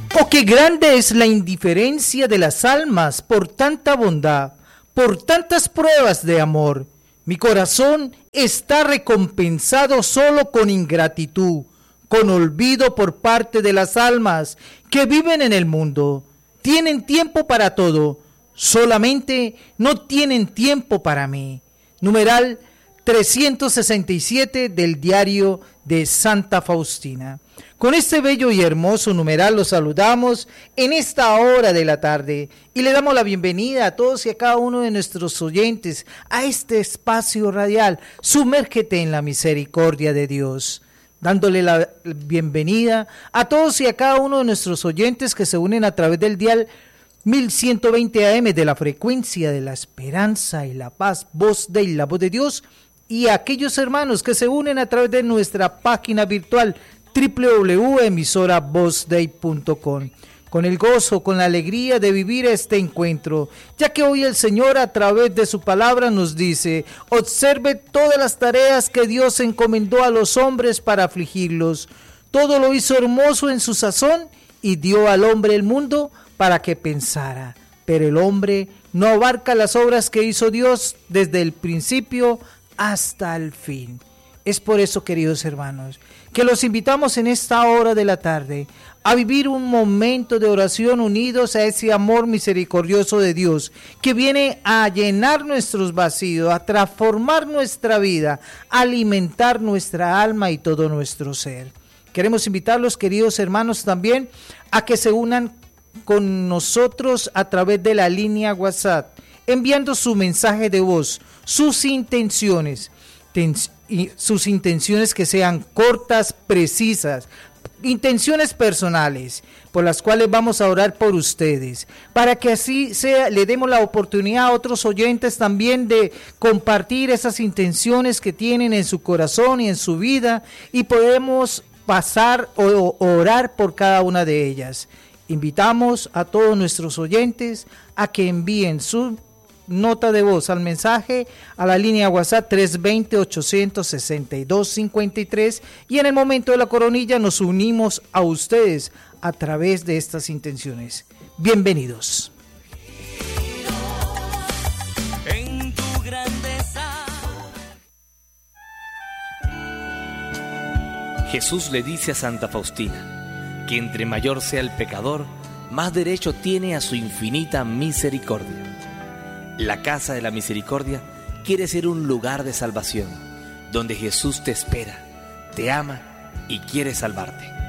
Oh, qué grande es la indiferencia de las almas por tanta bondad, por tantas pruebas de amor. Mi corazón está recompensado solo con ingratitud, con olvido por parte de las almas que viven en el mundo. Tienen tiempo para todo, solamente no tienen tiempo para mí. Numeral 367 del diario de Santa Faustina. Con este bello y hermoso numeral los saludamos en esta hora de la tarde y le damos la bienvenida a todos y a cada uno de nuestros oyentes a este espacio radial. Sumérgete en la misericordia de Dios. Dándole la bienvenida a todos y a cada uno de nuestros oyentes que se unen a través del dial 1120 AM de la frecuencia de la esperanza y la paz, voz de la voz de Dios, y a aquellos hermanos que se unen a través de nuestra página virtual www.emisoravozday.com. Con el gozo, con la alegría de vivir este encuentro, ya que hoy el Señor a través de su palabra nos dice: observe todas las tareas que Dios encomendó a los hombres para afligirlos. Todo lo hizo hermoso en su sazón y dio al hombre el mundo para que pensara. Pero el hombre no abarca las obras que hizo Dios desde el principio hasta el fin. Es por eso, queridos hermanos, que los invitamos en esta hora de la tarde a vivir un momento de oración unidos a ese amor misericordioso de Dios que viene a llenar nuestros vacíos, a transformar nuestra vida, a alimentar nuestra alma y todo nuestro ser. Queremos invitarlos, queridos hermanos, también a que se unan con nosotros a través de la línea WhatsApp, enviando su mensaje de voz, sus intenciones que sean cortas, precisas, intenciones personales por las cuales vamos a orar por ustedes, para que así sea, le demos la oportunidad a otros oyentes también de compartir esas intenciones que tienen en su corazón y en su vida, y podemos pasar o orar por cada una de ellas. Invitamos a todos nuestros oyentes a que envíen su nota de voz al mensaje a la línea WhatsApp 320-862-53, y en el momento de la coronilla nos unimos a ustedes a través de estas intenciones. Bienvenidos. En tu grandeza. Jesús le dice a Santa Faustina que entre mayor sea el pecador, más derecho tiene a su infinita misericordia. La Casa de la Misericordia quiere ser un lugar de salvación, donde Jesús te espera, te ama y quiere salvarte.